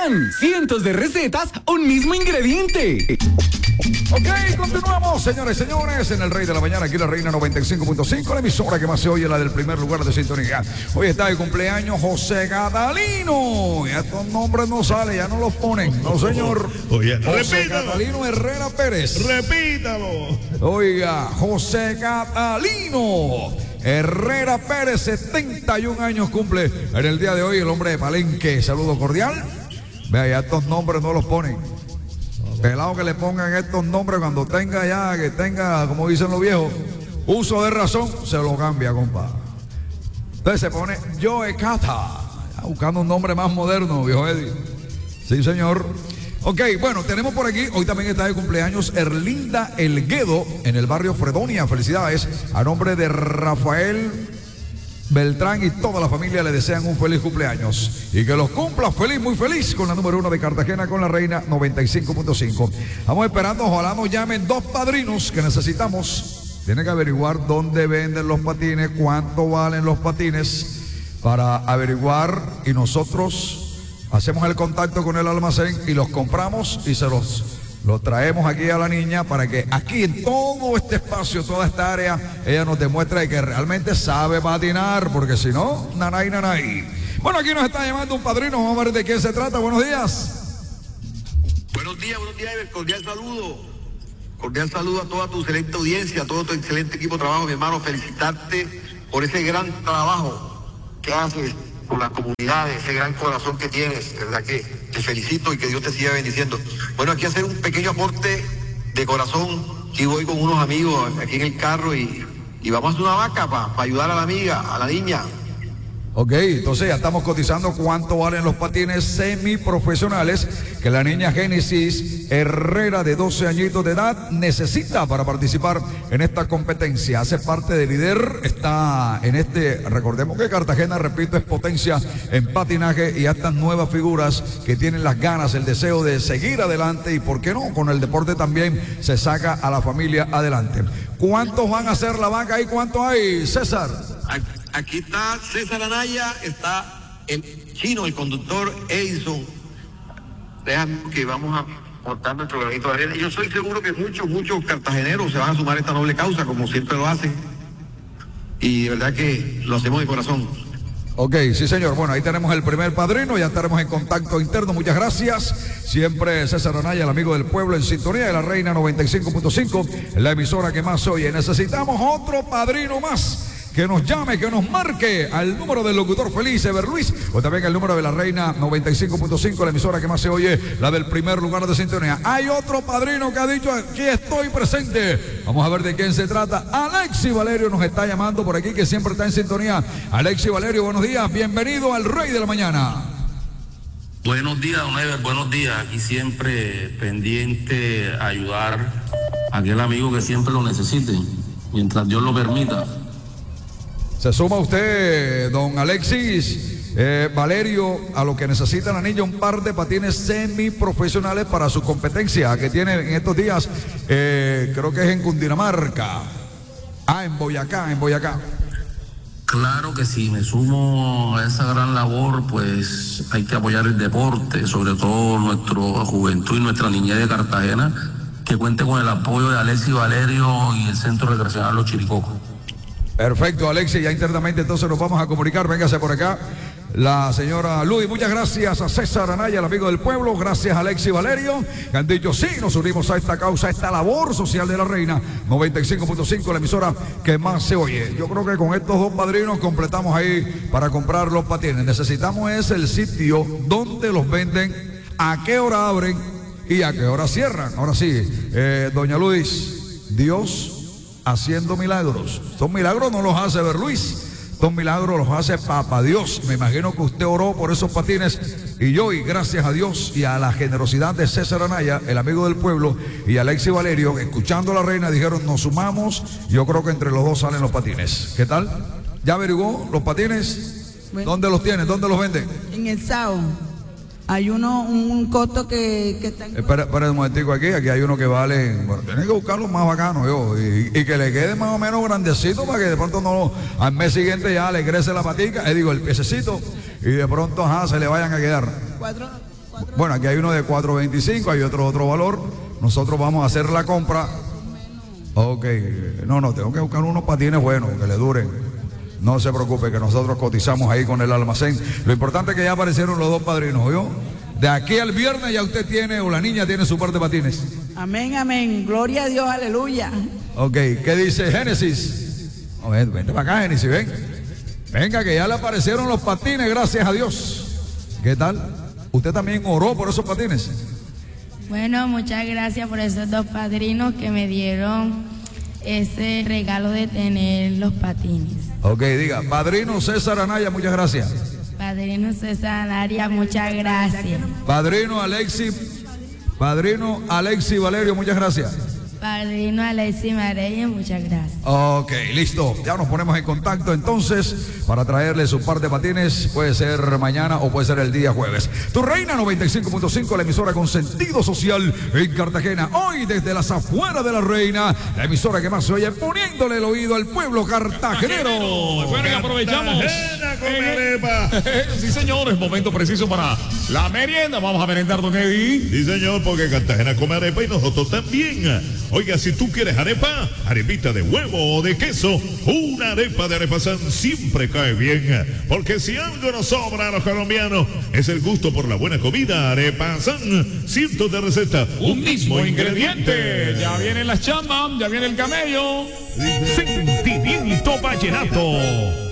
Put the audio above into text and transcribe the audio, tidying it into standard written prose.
¡Vean! Cientos de recetas, un mismo ingrediente. Ok, continuamos, señores y señores, en el Rey de la Mañana, aquí la Reina 95.5, la emisora que más se oye, la del primer lugar de sintonía. Hoy está de cumpleaños José Catalino. Y estos nombres no salen, ya no los ponen. No, señor. Oye, José repítalo. Catalino Herrera Pérez. Repítalo. Oiga, José Catalino Herrera Pérez, 71 años cumple en el día de hoy, el hombre de Palenque. Saludo cordial. Vea, ya estos nombres no los ponen. Pelado que le pongan estos nombres cuando tenga ya, que tenga, como dicen los viejos, uso de razón, se lo cambia, compa. Entonces se pone Joe Cata, buscando un nombre más moderno, viejo Eddie. Sí, señor. Ok, bueno, tenemos por aquí, hoy también está de cumpleaños Erlinda Elguedo en el barrio Fredonia. Felicidades a nombre de Rafael Beltrán y toda la familia le desean un feliz cumpleaños y que los cumpla feliz, muy feliz con la número 1 de Cartagena con la Reina 95.5. Estamos esperando, ojalá nos llamen 2 padrinos que necesitamos. Tienen que averiguar dónde venden los patines, cuánto valen los patines para averiguar y nosotros hacemos el contacto con el almacén y los compramos y se los traemos aquí a la niña para que aquí en todo este espacio, toda esta área, ella nos demuestre que realmente sabe patinar, porque si no, nanay, nanay. Bueno, aquí nos está llamando un padrino, vamos a ver de quién se trata. Buenos días. Buenos días, Ever. Cordial saludo a toda tu excelente audiencia, a todo tu excelente equipo de trabajo, mi hermano. Felicitarte por ese gran trabajo que haces por las comunidades, ese gran corazón que tienes, de verdad que te felicito y que Dios te siga bendiciendo. Bueno, aquí hacer un pequeño aporte de corazón. Sí, voy con unos amigos aquí en el carro y vamos a hacer una vaca para ayudar a la amiga, a la niña. Ok, entonces ya estamos cotizando cuánto valen los patines semiprofesionales que la niña Génesis Herrera, de 12 añitos de edad, necesita para participar en esta competencia. Hace parte del líder, está en recordemos que Cartagena, repito, es potencia en patinaje, y a estas nuevas figuras que tienen las ganas, el deseo de seguir adelante y, ¿por qué no?, con el deporte también se saca a la familia adelante. ¿Cuántos van a hacer la vaca y cuántos hay, César? Aquí está César Anaya, está el chino, el conductor Edison. Déjame que vamos a cortar nuestro granito de arena. Yo soy seguro que muchos cartageneros se van a sumar a esta noble causa, como siempre lo hacen. Y de verdad que lo hacemos de corazón. Ok, sí señor. Bueno, ahí tenemos el primer padrino, ya estaremos en contacto interno. Muchas gracias. Siempre César Anaya, el amigo del pueblo, en sintonía de la Reina 95.5, la emisora que más oye. Necesitamos otro padrino más que nos llame, que nos marque al número del locutor feliz, Ever Luis, o también al número de la Reina 95.5, la emisora que más se oye, la del primer lugar de sintonía. Hay otro padrino que ha dicho: aquí estoy presente. Vamos a ver de quién se trata. Alexi Valerio nos está llamando por aquí, que siempre está en sintonía. Alexi Valerio, buenos días, bienvenido al Rey de la Mañana. Buenos días, don Ever, buenos días. Aquí siempre pendiente a ayudar a aquel amigo que siempre lo necesite, mientras Dios lo permita. Se suma usted, don Alexis Valerio, a lo que necesita la niña, un par de patines semiprofesionales para su competencia que tiene en estos días, creo que es en Cundinamarca. En Boyacá. Claro que sí, me sumo a esa gran labor, pues hay que apoyar el deporte, sobre todo nuestra juventud y nuestra niñez de Cartagena, que cuente con el apoyo de Alexis Valerio y el Centro Recreacional Los Chiricocos. Perfecto, Alexis, ya internamente entonces nos vamos a comunicar. Véngase por acá la señora Luis. Muchas gracias a César Anaya, el amigo del pueblo. Gracias a Alexis Valerio, que han dicho sí, nos unimos a esta causa, a esta labor social de la Reina 95.5, la emisora que más se oye. Yo creo que con estos 2 padrinos completamos ahí para comprar los patines. Necesitamos es el sitio donde los venden, a qué hora abren y a qué hora cierran. Ahora sí, doña Luis, Dios haciendo milagros. Estos milagros no los hace Ever Luis, estos milagros los hace Papá Dios. Me imagino que usted oró por esos patines y gracias a Dios y a la generosidad de César Anaya, el amigo del pueblo, y Alexis Valerio, escuchando a la Reina, dijeron: nos sumamos. Yo creo que entre los 2 salen los patines. ¿Qué tal? ¿Ya averiguó los patines? Bueno. ¿Dónde los tienen? ¿Dónde los venden? En el SAO. Hay un costo que está... Espera un momentico, aquí hay uno que vale... Bueno, tienen que buscar los más bacanos, y que le quede más o menos grandecito para que de pronto no... Al mes siguiente ya le crece la patica, el piececito, y de pronto, se le vayan a quedar. Bueno, aquí hay uno de 4.25, hay otro valor. Nosotros vamos a hacer la compra. Ok, no, tengo que buscar unos patines buenos que le duren. No se preocupe, que nosotros cotizamos ahí con el almacén. Lo importante es que ya aparecieron los dos padrinos, ¿oyó? De aquí al viernes ya usted tiene, o la niña tiene su par de patines. Amén, amén. Gloria a Dios, aleluya. Ok, ¿qué dice Génesis? Oh, vente para acá, Génesis, ven. Venga, que ya le aparecieron los patines, gracias a Dios. ¿Qué tal? ¿Usted también oró por esos patines? Bueno, muchas gracias por esos dos padrinos que me dieron ese regalo de tener los patines. Ok, diga, padrino César Anaya, muchas gracias. Padrino César Anaya, muchas gracias. Padrino Alexi Valerio, muchas gracias. Padrino Alexi Marella, muchas gracias. Ok, listo. Ya nos ponemos en contacto entonces para traerle su par de patines. Puede ser mañana o puede ser el día jueves. Tu Reina 95.5, la emisora con sentido social en Cartagena. Hoy desde las afueras de la Reina, la emisora que más se oye poniéndole el oído al pueblo cartagenero. Bueno, y aprovechamos. Sí, señor, es momento preciso para la merienda. Vamos a merendar, don Eddie. Sí, señor, porque Cartagena come arepa y nosotros también. Oiga, si tú quieres arepa, arepita de huevo o de queso, una arepa de Arepazán siempre cae bien. Porque si algo nos sobra a los colombianos, es el gusto por la buena comida. Arepazán, cientos de recetas, Un mismo ingrediente. Ya vienen las chambas, ya viene el camello. Sentimiento vallenato.